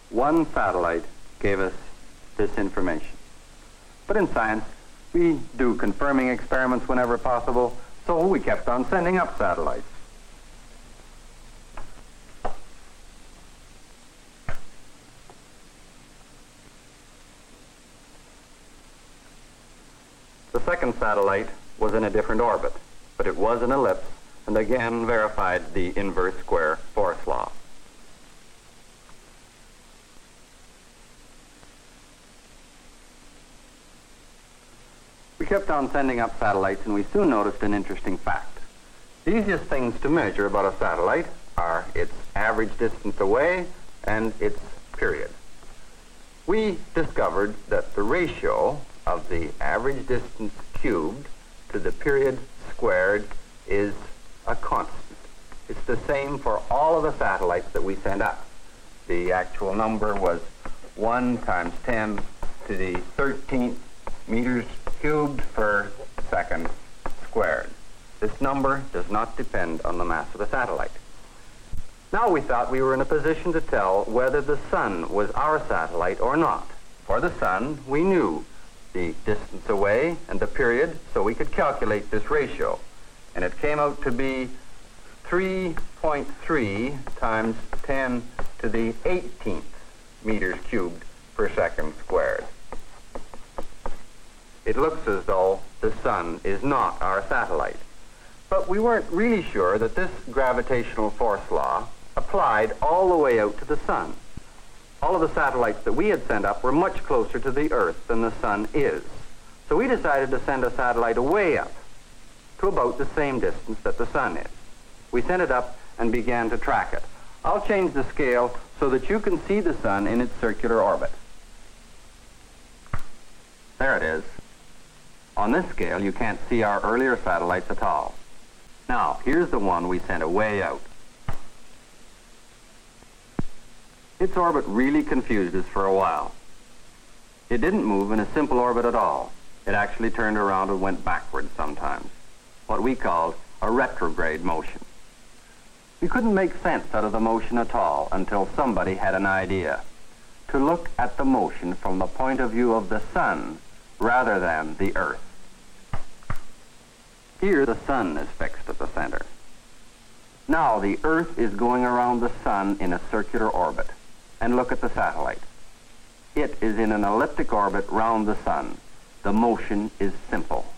One satellite gave us this information. But in science, we do confirming experiments whenever possible, so we kept on sending up satellites. The second satellite was in a different orbit, but it was an ellipse, and again verified the inverse square force law. We kept on sending up satellites, and we soon noticed an interesting fact. The easiest things to measure about a satellite are its average distance away and its period. We discovered that the ratio of the average distance cubed to the period squared is a constant. It's the same for all of the satellites that we sent up. The actual number was 1 times 10 to the 13th meters cubed per second squared. This number does not depend on the mass of the satellite. Now we thought we were in a position to tell whether the sun was our satellite or not. For the sun, we knew the distance away and the period, so we could calculate this ratio. And it came out to be 3.3 times 10 to the 18th meters cubed per second squared. It looks as though the sun is not our satellite. But we weren't really sure that this gravitational force law applied all the way out to the sun. All of the satellites that we had sent up were much closer to the Earth than the sun is. So we decided to send a satellite away up to about the same distance that the sun is. We sent it up and began to track it. I'll change the scale so that you can see the sun in its circular orbit. There it is. On this scale, you can't see our earlier satellites at all. Now, here's the one we sent away out. Its orbit really confused us for a while. It didn't move in a simple orbit at all. It actually turned around and went backwards sometimes, what we called a retrograde motion. We couldn't make sense out of the motion at all until somebody had an idea to look at the motion from the point of view of the sun rather than the Earth. Here, the sun is fixed at the center. Now, the Earth is going around the sun in a circular orbit. And look at the satellite. It is in an elliptic orbit round the sun. The motion is simple.